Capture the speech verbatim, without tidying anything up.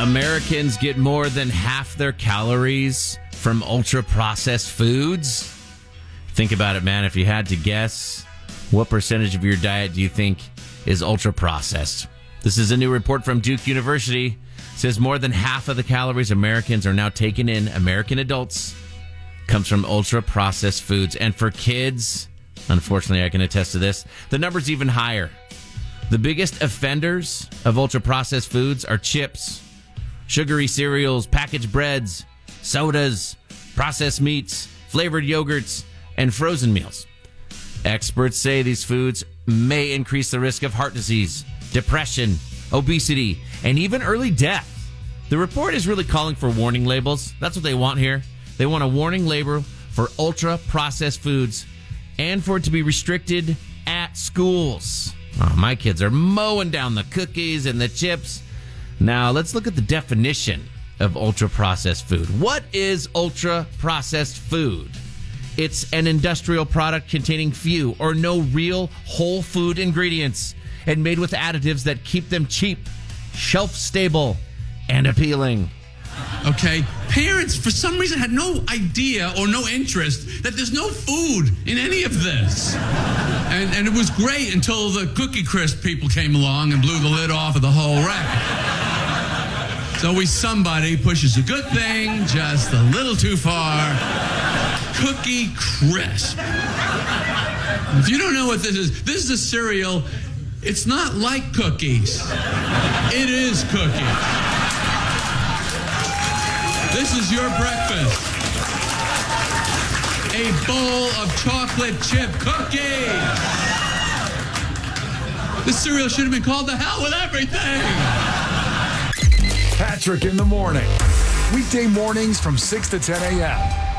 Americans get more than half their calories from ultra-processed foods. Think about it, man. If you had to guess, what percentage of your diet do you think is ultra-processed? This is a new report from Duke University. It says more than half of the calories Americans are now taking in, American adults, comes from ultra-processed foods. And for kids, unfortunately, I can attest to this, the number's even higher. The biggest offenders of ultra-processed foods are chips, sugary cereals, packaged breads, sodas, processed meats, flavored yogurts, and frozen meals. Experts say these foods may increase the risk of heart disease, depression, obesity, and even early death. The report is really calling for warning labels. That's what they want here. They want a warning label for ultra-processed foods and for it to be restricted at schools. Oh, my kids are mowing down the cookies and the chips. Now, let's look at the definition of ultra-processed food. What is ultra-processed food? It's an industrial product containing few or no real whole food ingredients and made with additives that keep them cheap, shelf-stable, and appealing. Okay, parents, for some reason, had no idea or no interest that there's no food in any of this. And, and it was great until the Cookie Crisp people came along and blew the lid off of the whole rack. It's always somebody pushes a good thing just a little too far. Cookie Crisp. If you don't know what this is, this is a cereal. It's not like cookies. It is cookies. This is your breakfast. A bowl of chocolate chip cookies. This cereal should have been called The Hell With Everything. Patrick in the morning. Weekday mornings from six to ten a.m.